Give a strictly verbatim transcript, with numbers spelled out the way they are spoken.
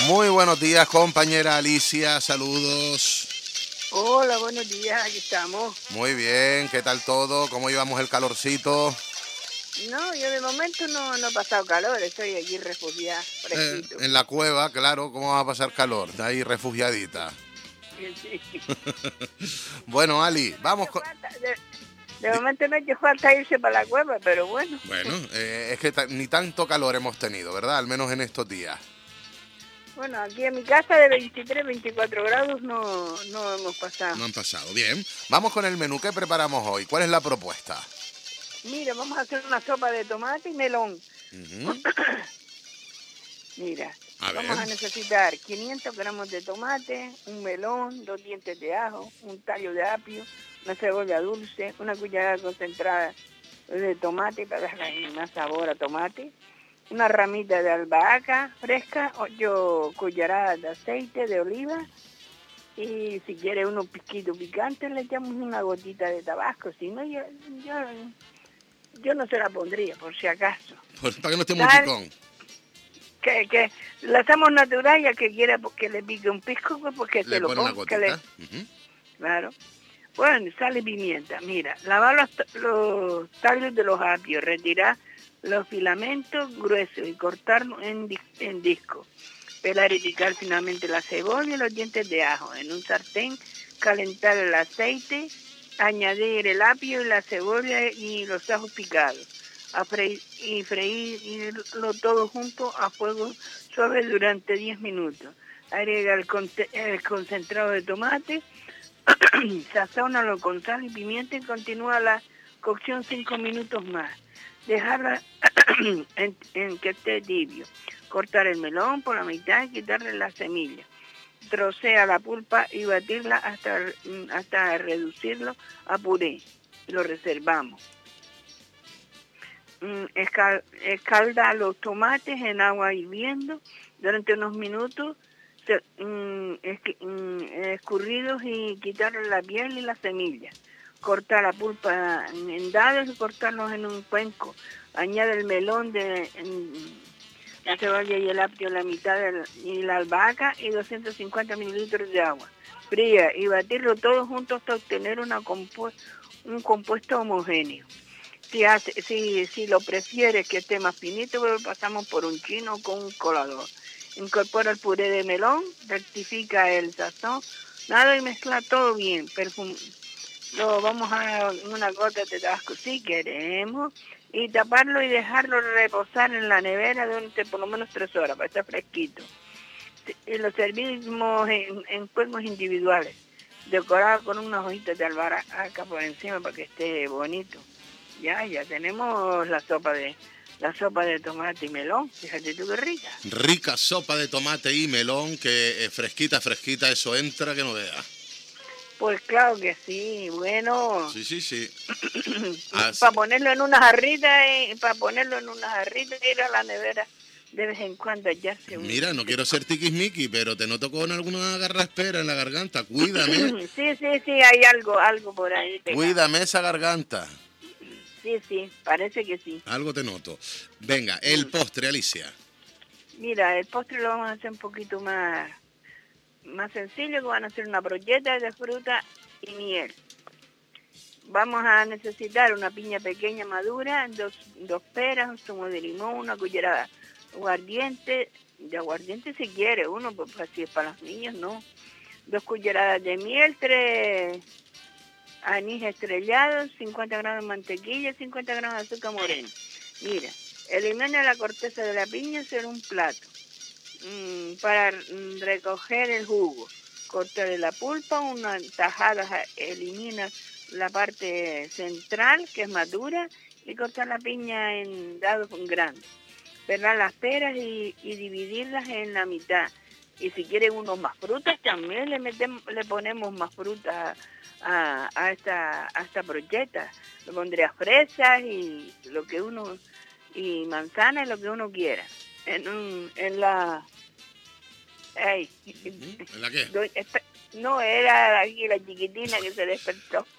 Muy buenos días, compañera Alicia, saludos. Hola, buenos días, aquí estamos. Muy bien, ¿qué tal todo? ¿Cómo llevamos el calorcito? No, yo de momento no, no he pasado calor, estoy aquí refugiada, Eh, fresquito. en la cueva, claro, ¿cómo va a pasar calor? Ahí refugiadita. Sí. Bueno, Ali, No ha vamos hecho con... falta, de, de momento no ha hecho falta irse para la cueva, pero bueno. Bueno, eh, es que ta- ni tanto calor hemos tenido, ¿verdad? Al menos en estos días. Bueno, aquí en mi casa de veintitrés, veinticuatro grados no, no hemos pasado. No han pasado. Bien, vamos con el menú que preparamos hoy. ¿Cuál es la propuesta? Mira, vamos a hacer una sopa de tomate y melón. Ujú. Mira, A ver. vamos a necesitar quinientos gramos de tomate, un melón, dos dientes de ajo, un tallo de apio, una cebolla dulce, una cucharada concentrada de tomate para darle más sabor a tomate, una ramita de albahaca fresca, ocho cucharadas de aceite de oliva y si quiere unos piquitos picantes le echamos una gotita de tabasco, si no yo, yo, yo no se la pondría por si acaso. Pues para que no esté muy Sal, picón. que, que la hacemos natural, ya que quiera porque le pique un pisco, pues porque se Le lo pone una ponga, que le, gotita. Ujú. claro. Bueno, sal y pimienta, mira, lavar los, los tallos de los apios, retirar los filamentos gruesos y cortarlos en, en disco. Pelar y picar finamente la cebolla y los dientes de ajo. En un sartén, calentar el aceite, añadir el apio y la cebolla y los ajos picados. A freír, y freírlo todo junto a fuego suave durante diez minutos. Agrega el, el concentrado de tomate, sazónalo con sal y pimienta y continúa la cocción cinco minutos más. Dejarla en, en que esté tibio. Cortar el melón por la mitad y quitarle la semilla. Trocea la pulpa y batirla hasta, hasta reducirlo a puré. Lo reservamos. Escal, escalda los tomates en agua hirviendo durante unos minutos se, mm, es, mm, escurridos y quitarle la piel y la semilla. Cortar la pulpa en dados y cortarlos en un cuenco. Añade el melón, de en, la cebolla y el apio, la mitad de la, y la albahaca y doscientos cincuenta mililitros de agua fría y batirlo todo junto hasta obtener una compu un compuesto homogéneo. Si, hace, si, si lo prefieres que esté más finito, pues pasamos por un chino con un colador. Incorpora el puré de melón, rectifica el sazón, nada y mezcla todo bien. Perfum lo vamos a una gota de tabasco si queremos y taparlo y dejarlo reposar en la nevera durante por lo menos tres horas para estar fresquito. Y lo servimos en, en cuencos individuales, decorado con unas hojitas de albahaca por encima para que esté bonito. Ya, ya tenemos la sopa de la sopa de tomate y melón. Fíjate tú qué rica. Rica sopa de tomate y melón, que eh, fresquita, fresquita, eso entra que no vea. Pues claro que sí, bueno. Sí, sí, sí. Para ponerlo en una jarrita, eh, para ponerlo en una jarrita, ir a la nevera de vez en cuando ya se... Mira, no quiero ser tiquismiqui, pero te noto con alguna garraspera en la garganta. Cuídame. Sí, sí, sí, hay algo, algo por ahí pegado. Cuídame esa garganta. Sí, sí, parece que sí. Algo te noto. Venga, el postre, Alicia. Mira, el postre lo vamos a hacer un poquito más, más sencillo, que van a hacer una brocheta de fruta y miel. Vamos a necesitar una piña pequeña madura, dos, dos peras, un zumo de limón, una cucharada de aguardiente, de aguardiente si quiere uno, pues así es para los niños, no. Dos cucharadas de miel, tres anís estrellados, cincuenta gramos de mantequilla, cincuenta gramos de azúcar morena. Mira, elimina la corteza de la piña en un plato mmm, para recoger el jugo. Cortarle la pulpa, una tajada, elimina la parte central que es madura y cortar la piña en dados grandes. Pelar las peras y, y dividirlas en la mitad. Y si quieren unos más frutas, también le metemos, le ponemos más frutas a, a esta a esta brocheta. Le pondría fresas y lo que uno y manzana y lo que uno quiera. En un, en la ay, ¿En la qué? no era aquí la chiquitina que se despertó.